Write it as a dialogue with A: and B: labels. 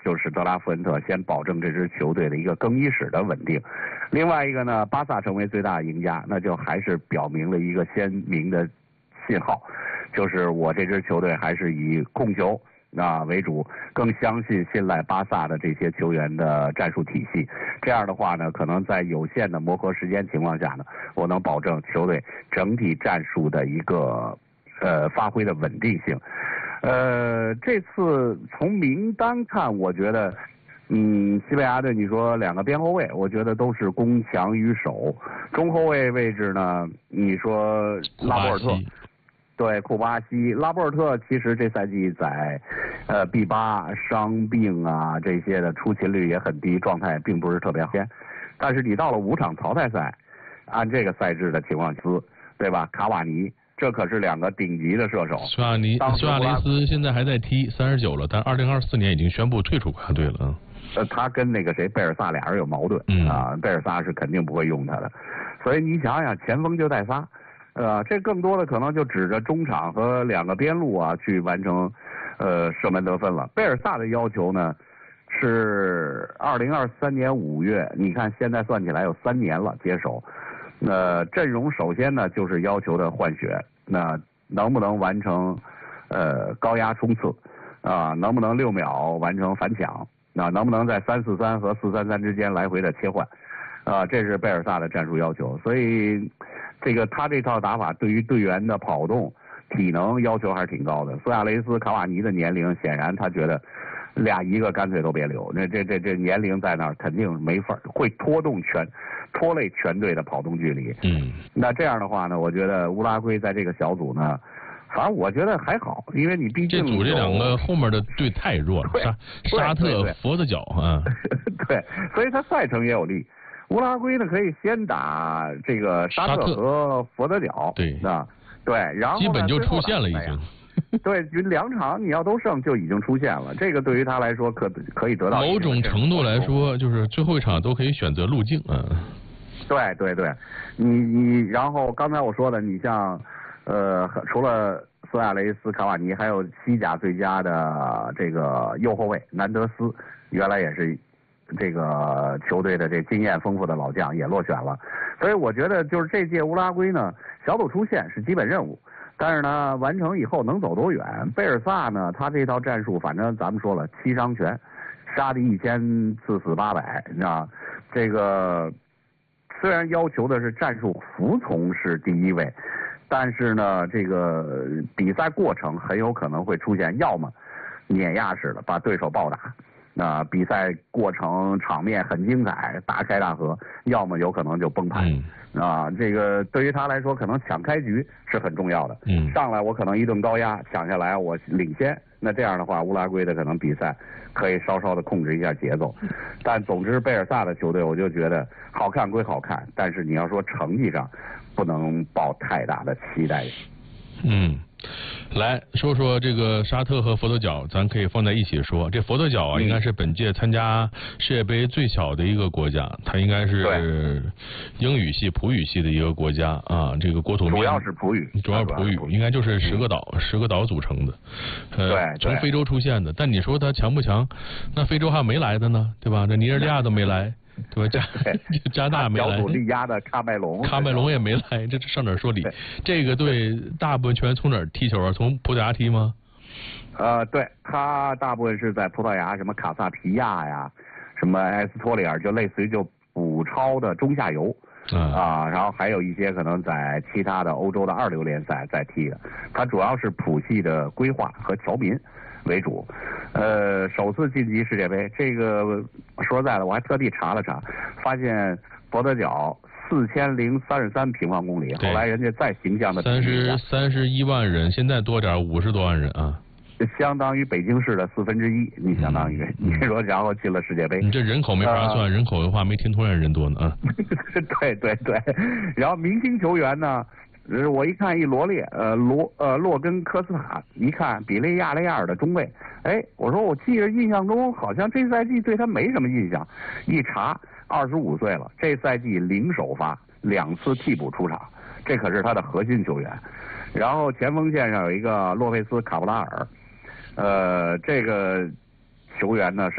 A: 就是德拉福恩特先保证这支球队的一个更衣室的稳定。另外一个呢，巴萨成为最大赢家，那就还是表明了一个鲜明的信号，就是我这支球队还是以控球为主，更信赖巴萨的这些球员的战术体系。这样的话呢，可能在有限的磨合时间情况下呢，我能保证球队整体战术的一个发挥的稳定性。这次从名单看，我觉得西班牙队你说两个边后卫，我觉得都是攻强于守。中后卫位置呢，你说拉波尔特，对，库巴西。拉波尔特其实这赛季在B8伤病啊这些的出勤率也很低，状态并不是特别好。但是你到了5场淘汰赛，按这个赛制的情况下，对吧？卡瓦尼，这可是两个顶级的射手。
B: 苏亚雷斯现在还在踢，39了，但2024年已经宣布退出国家队了。
A: 他跟那个谁贝尔萨俩人有矛盾贝尔萨是肯定不会用他的，所以你想想，前锋就带仨。这更多的可能就指着中场和两个边路去完成射门得分了。贝尔萨的要求呢是2023年5月，你看现在算起来有3年了接手。阵容首先呢就是要求的换血，那能不能完成高压冲刺能不能6秒完成反抢能不能在3-4-3和4-3-3之间来回的切换这是贝尔萨的战术要求。所以他这套打法对于队员的跑动体能要求还是挺高的。苏亚雷斯卡瓦尼的年龄显然他觉得一个干脆都别留，这年龄在那儿肯定没法，会拖累全队的跑动距离。那这样的话呢，我觉得乌拉圭在这个小组呢，反正我觉得还好，因为你毕竟
B: 这组这两个后面的队太弱了，沙特、佛得角
A: 对，所以他赛程也有利。乌拉圭呢可以先打这个沙特和佛得角，对，然后
B: 基本就出现了已经。
A: 对，2场你要都胜就已经出现了，这个对于他来说可以得到
B: 某种程度来说，就是最后一场都可以选择路径
A: 对，你然后刚才我说的，你像除了苏亚雷斯、卡瓦尼，还有西甲最佳的这个右后卫南德斯，原来也是这个球队的这经验丰富的老将，也落选了。所以我觉得就是这届乌拉圭呢，小组出线是基本任务。但是呢，完成以后能走多远？贝尔萨呢，他这套战术，反正咱们说了，7伤拳，杀敌1000，刺死800，你知道？这个虽然要求的是战术服从是第一位，但是呢，这个比赛过程很有可能会出现，要么碾压式的把对手暴打，比赛过程场面很精彩，大开大合，要么有可能就崩盘。这个对于他来说，可能抢开局是很重要的。上来我可能一顿高压抢下来，我领先。那这样的话，乌拉圭的可能比赛可以稍稍的控制一下节奏。但总之，贝尔萨的球队，我就觉得好看归好看，但是你要说成绩上，不能抱太大的期待。
B: 来说说这个沙特和佛得角，咱可以放在一起说。这佛得角应该是本届参加世界杯最小的一个国家，它应该是英语系、葡语系的一个国家这个国土面
A: 主要是葡语，
B: 应该就是10个岛组成的。从非洲出现的。但你说它强不强？那非洲还没来的呢，对吧？这尼日利亚都没来。对吧？加拿大没来，
A: 小组力压的喀麦
B: 隆也没来，这上哪儿说理？这个队大部分球员从哪儿踢球啊？从葡萄牙踢吗？
A: 对，他大部分是在葡萄牙，什么卡萨皮亚呀，什么埃斯托里尔，就类似于就补超的中下游然后还有一些可能在其他的欧洲的2流联赛在踢的。他主要是普系的规划和侨民为主。首次晋级世界杯，这个说实在的，我还特地查了查，发现佛得角4033平方公里，后来人家再形象的
B: 31万人，现在多点50多万人
A: 相当于北京市的1/4，你相当于你说，然后进了世界杯，
B: 你这人口没法算，人口的话没天通苑人多呢
A: 对，然后明星球员呢？我一看一罗列，洛根科斯塔，一看比利亚雷亚尔的中卫，我说我记着印象中好像这赛季对他没什么印象，一查25岁了，这赛季0首发，2次替补出场，这可是他的核心球员。然后前锋线上有一个洛佩斯卡布拉尔，这个球员呢是